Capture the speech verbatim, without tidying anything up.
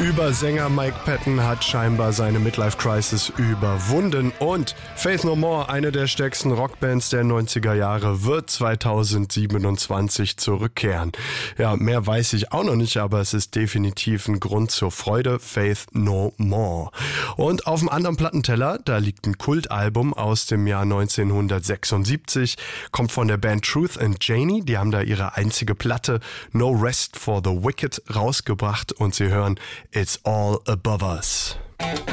Übersänger Mike Patton hat scheinbar seine Midlife-Crisis überwunden und Faith No More, eine der stärksten Rockbands der neunziger Jahre, wird zweitausendsiebenundzwanzig zurückkehren. Ja, mehr weiß ich auch noch nicht, aber es ist definitiv ein Grund zur Freude. Faith No More. Und auf dem anderen Plattenteller, da liegt ein Kultalbum aus dem Jahr neunzehnhundertsechsundsiebzig, kommt von der Band Truth and Janie. Die haben da ihre einzige Platte No Rest for the Wicked rausgebracht und sie hören It's All Above Us.